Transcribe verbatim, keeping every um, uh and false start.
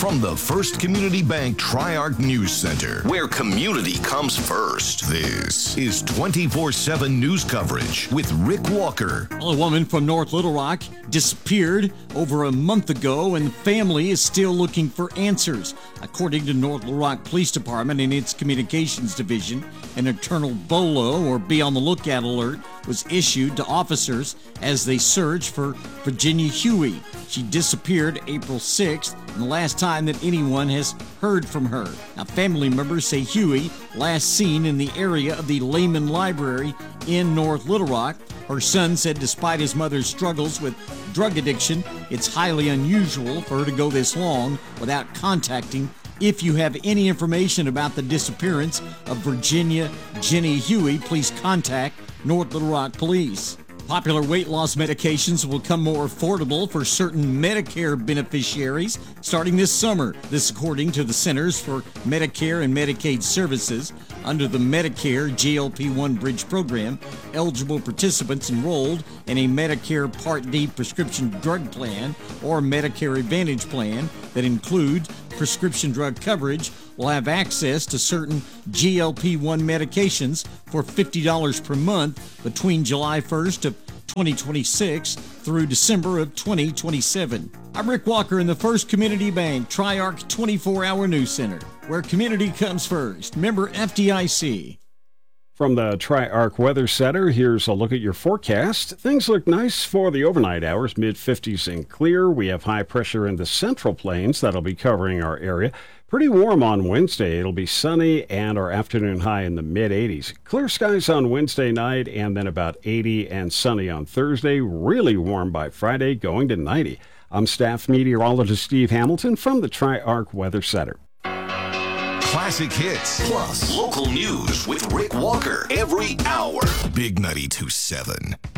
From the First Community Bank Tri-Arc News Center, where community comes first, this is twenty-four seven news coverage with Rick Walker. A woman from North Little Rock disappeared over a month ago, and the family is still looking for answers. According to North Little Rock Police Department and its Communications Division, an internal BOLO, or Be on the Lookout alert, was issued to officers as they search for Virginia Huey. She disappeared April sixth, and the last time that anyone has heard from her. Now, family members say Huey, last seen in the area of the Lehman Library in North Little Rock. Her son said despite his mother's struggles with drug addiction, it's highly unusual for her to go this long without contacting. If you have any information about the disappearance of Virginia Jenny Huey, please contact North Little Rock Police. Popular weight loss medications will become more affordable for certain Medicare beneficiaries starting this summer. This according to the Centers for Medicare and Medicaid Services. Under the Medicare G L P one Bridge program, eligible participants enrolled in a Medicare Part D prescription drug plan or Medicare Advantage plan that includes prescription drug coverage will have access to certain G L P one medications for fifty dollars per month between July first of twenty twenty-six through December of twenty twenty-seven. I'm Rick Walker in the First Community Bank Tri-Arc twenty-four hour News Center, where community comes first. Member F D I C. From the Tri-Arc Weather Center, here's a look at your forecast. Things look nice for the overnight hours, mid fifties and clear. We have high pressure in the Central Plains that'll be covering our area. Pretty warm on Wednesday. It'll be sunny and our afternoon high in the mid eighties. Clear skies on Wednesday night and then about eighty and sunny on Thursday. Really warm by Friday, going to ninety. I'm staff meteorologist Steve Hamilton from the Tri-Arc Weather Center. Classic hits plus local news with Rick Walker every hour. Big ninety-two point seven.